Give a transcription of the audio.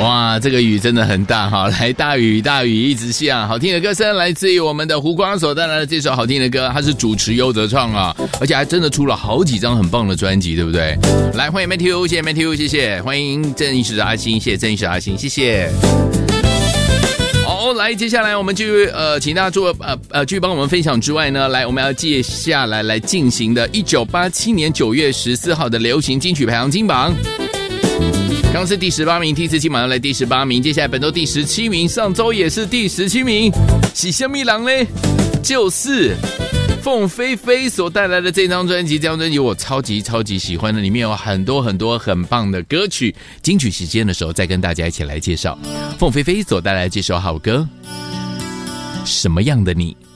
哇，这个雨真的很大哈！来，大雨大雨一直下，好听的歌声来自于我们的胡瓜所带来的这首好听的歌，他是主持优则创啊，而且还真的出了好几张很棒的专辑，对不对？来，欢迎 Matthew， 谢谢 Matthew， 谢谢，欢迎正义使的阿星，谢谢正义使的阿星，谢谢。好，来，接下来我们就请大家做继续帮我们分享之外呢，来，我们要接下来来进行的1987年9月14号的流行金曲排行金榜。刚是第18名，第一次金榜要来第18名，接下来本周第17名，上周也是第17名，是什么人呢？就是凤飞飞所带来的这张专辑，这张专辑我超级喜欢的，里面有很多很棒的歌曲。金曲时间的时候再跟大家一起来介绍凤飞飞所带来的这首好歌《什么样的你》。